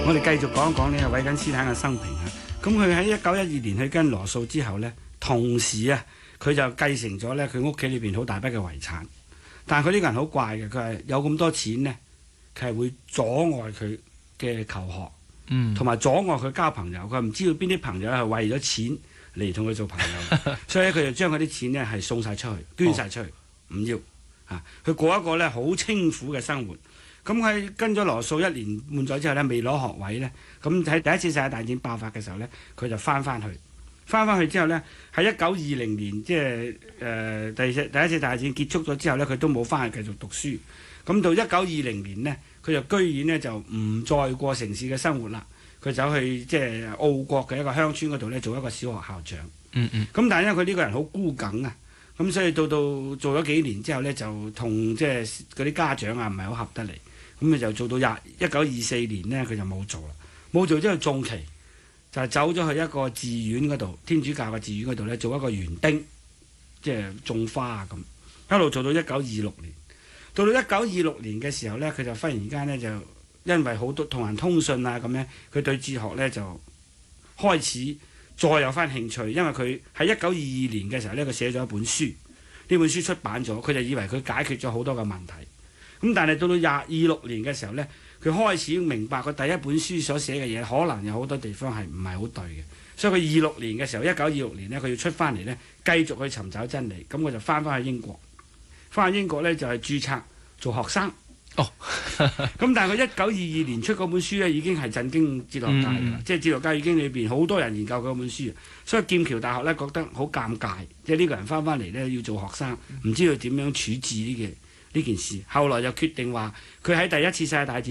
我哋繼續講一講呢個韋根斯坦嘅生平啊。咁佢喺1912年去跟羅素之後呢，同時啊，佢就繼承咗呢佢屋企裏邊好大筆嘅遺產。但係佢呢個人好怪嘅，佢係有咁多錢呢，佢係會阻礙佢嘅求學，同埋阻礙佢交朋友。佢唔知道邊啲朋友係為咗錢嚟同佢做朋友，所以佢就將嗰啲錢呢係送晒出去，捐晒出去，唔要啊！佢過一個呢好清苦嘅生活。咁佢跟咗羅素1年半載之後呢，未攞學位呢。咁喺第一次世界大戰爆發嘅時候呢，佢就翻去之後呢，喺1920年即係第一次大戰結束咗之後呢，佢都冇翻去繼續讀書。咁到1920年呢，佢就居然呢就唔再過城市嘅生活啦，佢走去即係澳國嘅一個鄉村嗰度呢，做一個小學校長。咁但係因為佢呢個人好孤梗啊，咁所以到做咗幾年之後呢，就同即係嗰啲家長啊唔係好合得嚟。咁佢就做到1924年呢，佢就冇做啦。冇做之後中期就走咗去一個寺院嗰度，天主教嘅寺院嗰度呢，做一個園丁，即係種花啊咁，一路做到1926年。到1926年嘅時候呢，佢就忽然間呢，就因為好多同人通訊啊咁樣，佢對哲學呢就開始再有翻興趣。因為佢喺1922年嘅時候呢，佢寫咗一本書，呢本書出版咗，佢就以為佢解決咗好多嘅問題。咁但係到26年嘅時候呢，佢開始明白佢第一本書所寫嘅嘢可能有好多地方係唔係好對嘅，所以佢26年嘅時候，1926年呢，佢要出翻嚟呢，繼續去尋找真理。咁我就翻去英國，翻去英國呢，就係註冊做學生。咁但係佢1922年出嗰本書呢，已經係震驚哲學界㗎啦，即係哲學界已經裏邊好多人研究嗰本書，所以劍橋大學呢，覺得好尷尬，即係呢個人翻嚟呢，要做學生，唔知道點樣處置呢件事。後來就決定話佢喺第一次世界大戰